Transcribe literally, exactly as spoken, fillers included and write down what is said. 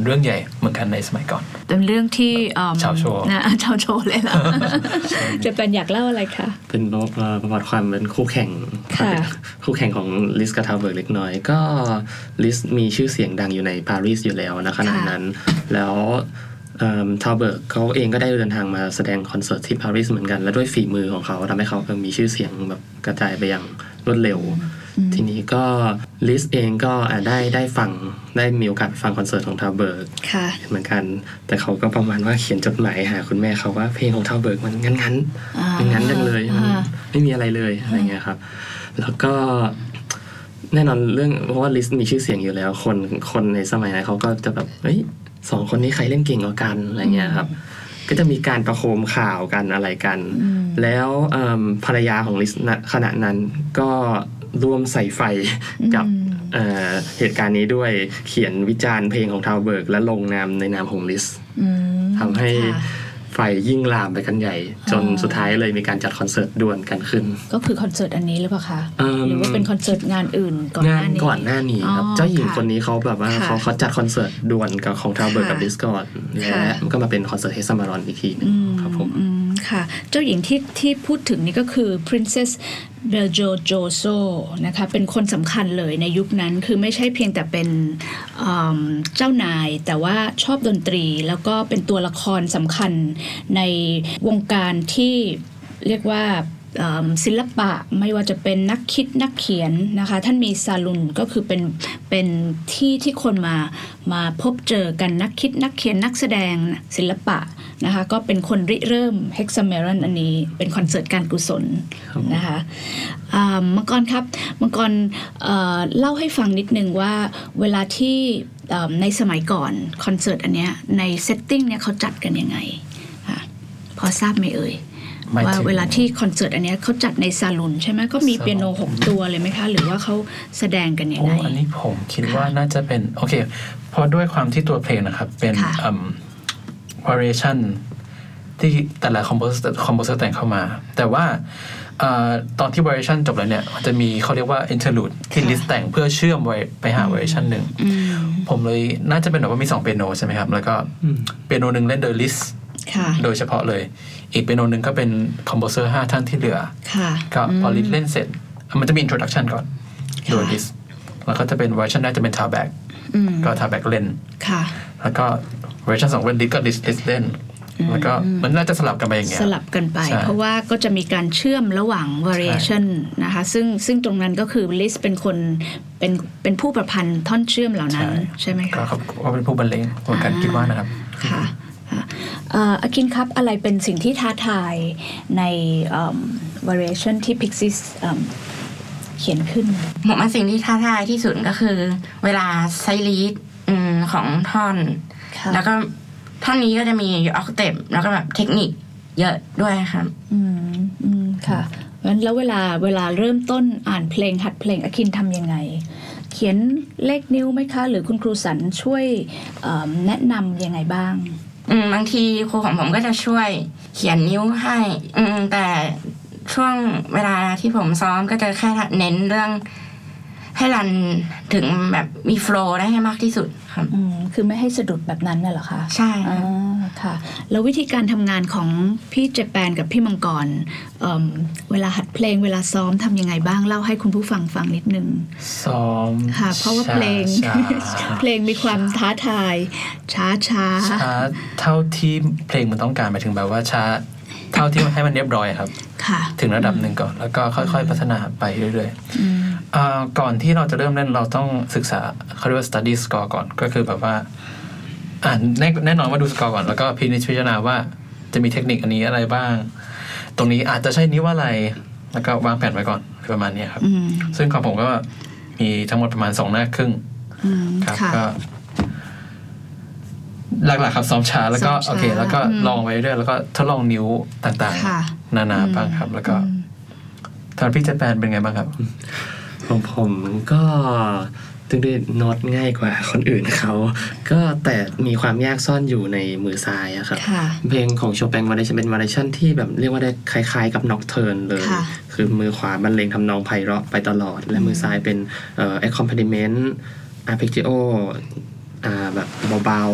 เรื่องใหญ่เหมือนกันในสมัยก่อนเป็นเรื่องที่ชาวโชว์นะชาวโชว์เลยล่ะจะเป็นอยากเล่าอะไรคะเป็นประวัติความเป็นคู่แข่งคู่แข่งของลิสกับทาวเบิร์กเล็กน้อยก็ลิสมีชื่อเสียงดังอยู่ในปารีสอยู่แล้วนะขณะนั้นแล้วทาวเบิร์กเขาเองก็ได้เดินทางมาแสดงคอนเสิร์ตที่ปารีสเหมือนกันและด้วยฝีมือของเขาทำให้เขามีชื่อเสียงแบบกระจายไปอย่างรวดเร็วทีนี้ก็ลิสเองก็ได้ได้ฟังได้มีโอกาสฟังคอนเสิร์ตของทาวเบิร์กเหมือนกันแต่เขาก็ประมาณว่าเขียนจดหมายหาคุณแม่เขาว่าเพลงของทาวเบิร์กมันงั้นงั้นงั้นจังเลยมันไม่มีอะไรเลยอะไรเงี้ยครับแล้วก็แน่นอนเรื่องเพราะว่าลิสมีชื่อเสียงอยู่แล้วคนคนในสมัยนั้นเขาก็จะแบบเฮ้ยสองคนนี้ใครเล่นเก่งกว่ากันอะไรเงี้ยครับก็จะมีการประโคมข่าวกันอะไรกันแล้วภรรยาของลิสขณะนั้นก็ร่วมใส่ไฟกับ เ, เหตุการณ์นี้ด้วยเขียนวิจารณ์เพลงของทาวเบิร์กและลงนามในนามของลิสทำให้ไฟยิ่งลามไปกันใหญ่จนสุดท้ายเลยมีการจัดคอนเสิร์ตด่วนกันขึ้นก็คือคอนเสิร์ตอันนี้หรือเปล่าคะหรือว่าเป็นคอนเสิร์ตงานอื่นก่อนหน้านี้งานก่อนหน้านี้ครับเจ้าหญิงคนนี้เขาแบบว่าเขาเขาจัดคอนเสิร์ตด่วนกับของทาวเบิร์กกับลิสก่อนและมันก็มาเป็นคอนเสิร์ตเฮซามารอนอีกทีนึงครับผมค่ะเจ้าหญิงที่ที่พูดถึงนี่ก็คือ Princess Belgiojoso นะคะเป็นคนสำคัญเลยในยุคนั้นคือไม่ใช่เพียงแต่เป็นเจ้านายแต่ว่าชอบดนตรีแล้วก็เป็นตัวละครสำคัญในวงการที่เรียกว่าศิลปะไม่ว่าจะเป็นนักคิดนักเขียนนะคะท่านมีซาลุนก็คือเป็นเป็นที่ที่คนมามาพบเจอกันนักคิดนักเขียนนักแสดงศิลปะนะคะก็เป็นคนริเริ่ม Hexameron อันนี้เป็นคอนเสิร์ตการกุศลนะคะมังกรครับมังกรเล่าให้ฟังนิดนึงว่าเวลาที่ในสมัยก่อนคอนเสิร์ตอันเนี้ยในเซตติ้งเนี่ยเขาจัดกันยังไงพอทราบไหมเอ่ยว่าเวลาที่คอนเสิร์ตอันนี้เขาจัดในซาลูนใช่ไหมก็มีเปียโนหกตัวเลยไหมคะหรือว่าเขาแสดงกันยังไงอันนี้ผมคิดว่าน่าจะเป็นโอเคเพราะด้วยความที่ตัวเพลงนะครับเป็น variation ที่แต่ละคอมโพสเตอร์คอมโพสเตอร์แต่งเข้ามาแต่ว่าตอนที่ variation จบแล้วเนี่ยจะมีเขาเรียกว่า interlude ที่ลิสต์แต่งเพื่อเชื่อมไว้ไปหา variation หนึ่งผมเลยน่าจะเป็นแบบว่ามีสองเปียโนใช่ไหมครับแล้วก็เปียโนหนึ่งเล่นโดยลิสต์โดยเฉพาะเลยอีกเปียโนหนึ่งก็เป็นคอมโพเซอร์ห้าท่านที่เหลือก็พอลิสเล่นเสร็จมันจะมี introduction ก่อนโดยลิสแล้วก็จะเป็นเวอร์ชันแรกจะเป็นทาแบกก็ทาแบกเล่นแล้วก็เวอร์ชันสองเป็นลิสก็ลิสลิสเล่นแล้วก็มันน่าจะสลับกันไปอย่างเงี้ยสลับกันไปเพราะว่าก็จะมีการเชื่อมระหว่าง variation นะคะซึ่งซึ่งตรงนั้นก็คือลิสเป็นคนเป็นเป็นผู้ประพันธ์ท่อนเชื่อมเหล่านั้นใช่ไหมคะก็เขาเป็นผู้บรรเลงเหมือนกันคิดว่านะครับค่ะอากินครับอะไรเป็นสิ่งที่ท้าทายใน variation ที่ Pixies เขียนขึ้นผมว่าสิ่งที่ท้าทายที่สุดก็คือเวลาใช้ลีดของท่อนแล้วก็ท่อนนี้ก็จะมีออกเทปแล้วก็แบบเทคนิคเยอะด้วยครับอืมอืมค่ะงั้นแล้วเวลาเวลาเริ่มต้นอ่านเพลงหัดเพลงอากินทำยังไงเขียนเลขนิ้วไหมคะหรือคุณครูสันช่วยแนะนำยังไงบ้างอืมบางทีครูของผมก็จะช่วยเขียนนิ้วให้อืมแต่ช่วงเวลาที่ผมซ้อมก็จะแค่เน้นเรื่องให้รันถึงแบบมีโฟลว์ได้ให้มากที่สุดครับอืมคือไม่ให้สะดุดแบบนั้นน่ะเหรอคะใช่อ่าค่ะแล้ววิธีการทำงานของพี่เจแปนกับพี่มังกร เอ่อ เวลาหัดเพลงเวลาซ้อมทำยังไงบ้างเล่าให้คุณผู้ฟังฟังนิดนึงซ้อมค่ะเพราะว่าเพลงเพลงมีความท้าทายช้าช้าช้าเท่าที่เพลงมันต้องการหมายถึงแบบว่าช้าเท่าที่ให้มันเรียบร้อยครับถึงระดับหนึ่งก่อนแล้วก็ค่อยๆพัฒนาไปเรื่อยๆก่อนที่เราจะเริ่มเล่นเราต้องศึกษาเขาเรียกว่า study score ก่อนก็คือแบบว่าอ่านแน่นอนว่าดูสกอร์ก่อนแล้วก็พิจารณาว่าจะมีเทคนิคอันนี้อะไรบ้างตรงนี้อาจจะใช่นิ้วอะไรแล้วก็วางแผนไว้ก่อนประมาณนี้ครับซึ่งของผมก็มีทั้งหมดประมาณสองหน้าครึ่งครับก็หลักๆครับซ้อมช้าแล้วก็โอเคแล้วก็ลองไว้เรื่อยแล้วก็ทดลองนิ้วต่างๆนานาบ้างครับแล้วก็ตอนพี่เจแปนเป็นไงบ้างครับของผมก็ตึงได้โน้ตง่ายกว่าคนอื่นเขาก็แต่มีความยากซ่อนอยู่ในมือซ้ายอะครับเพลงของโชแปงวาริชันเป็นวาริชันที่แบบเรียกว่าได้คล้ายๆกับน็อกเทิร์นเลยคือมือขวาบรรเลงทำนองไพเราะไปตลอดและมือซ้ายเป็นเอ่อ accompaniment arpeggio อ่าแบบเบา